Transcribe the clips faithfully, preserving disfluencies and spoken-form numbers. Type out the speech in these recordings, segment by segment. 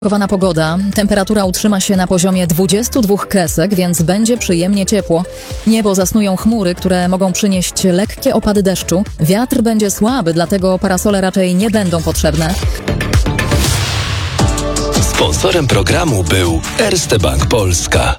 Kowana pogoda. Temperatura utrzyma się na poziomie dwudziestu dwóch kresek, więc będzie przyjemnie ciepło. Niebo zasnują chmury, które mogą przynieść lekkie opady deszczu. Wiatr będzie słaby, dlatego parasole raczej nie będą potrzebne. Sponsorem programu był Erste Bank Polska.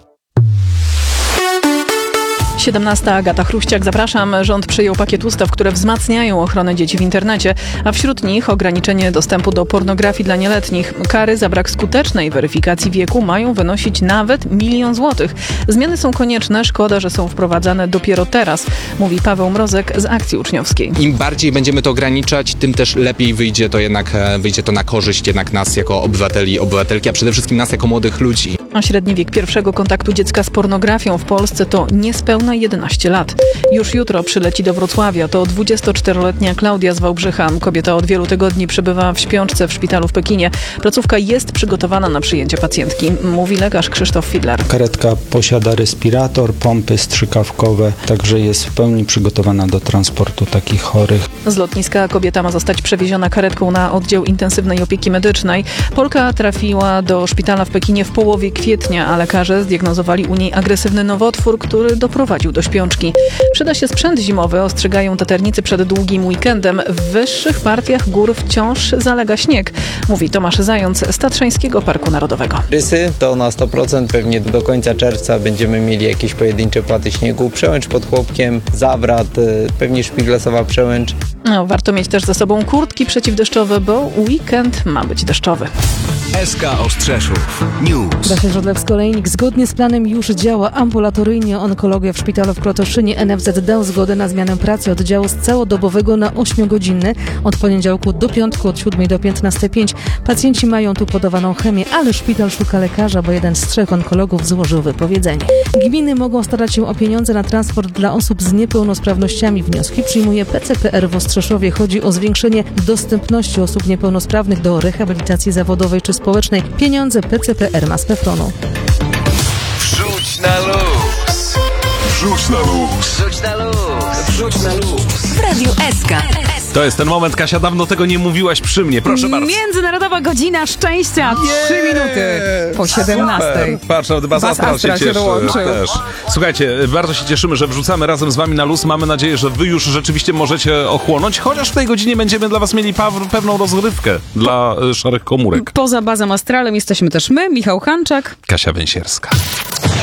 siedemnasta Agata Chruściak, zapraszam. Rząd przyjął pakiet ustaw, które wzmacniają ochronę dzieci w internecie, a wśród nich ograniczenie dostępu do pornografii dla nieletnich. Kary za brak skutecznej weryfikacji wieku mają wynosić nawet milion złotych. Zmiany są konieczne, szkoda, że są wprowadzane dopiero teraz, mówi Paweł Mrozek z Akcji Uczniowskiej. Im bardziej będziemy to ograniczać, tym też lepiej wyjdzie to jednak wyjdzie to na korzyść jednak nas jako obywateli, obywatelki, a przede wszystkim nas jako młodych ludzi. A średni wiek pierwszego kontaktu dziecka z pornografią w Polsce to niespełna jedenaście lat. Już jutro przyleci do Wrocławia. To dwudziestoczteroletnia Klaudia z Wałbrzycha. Kobieta od wielu tygodni przebywa w śpiączce w szpitalu w Pekinie. Placówka jest przygotowana na przyjęcie pacjentki, mówi lekarz Krzysztof Fidler. Karetka posiada respirator, pompy strzykawkowe, także jest w pełni przygotowana do transportu takich chorych. Z lotniska kobieta ma zostać przewieziona karetką na oddział intensywnej opieki medycznej. Polka trafiła do szpitala w Pekinie w połowie kwietnia, a lekarze zdiagnozowali u niej agresywny nowotwór, który doprowadził do śpiączki. Przyda się sprzęt zimowy, ostrzegają taternicy przed długim weekendem. W wyższych partiach gór wciąż zalega śnieg, mówi Tomasz Zając z Tatrzańskiego Parku Narodowego. Rysy to na sto procent, pewnie do końca czerwca będziemy mieli jakieś pojedyncze płaty śniegu, przełęcz pod Chłopkiem, Zawrat, pewnie Szpiglesowa przełęcz. No, warto mieć też ze sobą kurtki przeciwdeszczowe, bo weekend ma być deszczowy. S K Ostrzeszów News. Basia Żodlewsko-Lejnik. Zgodnie z planem już działa ambulatoryjnie onkologia w szpitalu w Krotoszynie. N F Z dał zgodę na zmianę pracy oddziału z całodobowego na ośmiogodzinny od poniedziałku do piątku od siódmej do piętnastej pięć. Pacjenci mają tu podawaną chemię, ale szpital szuka lekarza, bo jeden z trzech onkologów złożył wypowiedzenie. Gminy mogą starać się o pieniądze na transport dla osób z niepełnosprawnościami. Wnioski przyjmuje P C P R w Ostrzeszowie. Chodzi o zwiększenie dostępności osób niepełnosprawnych do rehabilitacji zawodowej czy społecznej. Pieniądze P C P R ma z Pefronu. Wrzuć na luz. Wrzuć na luz. Wrzuć na luz. Wrzuć na luz. W Radiu S K. To jest ten moment, Kasia, dawno tego nie mówiłaś przy mnie, proszę bardzo. Międzynarodowa Godzina Szczęścia, trzy minuty po siedemnastej. Patrz, nawet Bas Astral się cieszy też. Słuchajcie, bardzo się cieszymy, że wrzucamy razem z wami na luz. Mamy nadzieję, że wy już rzeczywiście możecie ochłonąć, chociaż w tej godzinie będziemy dla was mieli pa- pewną rozgrywkę dla y, szarych komórek. Poza Bazem Astralem jesteśmy też my, Michał Hanczak, Kasia Węsierska.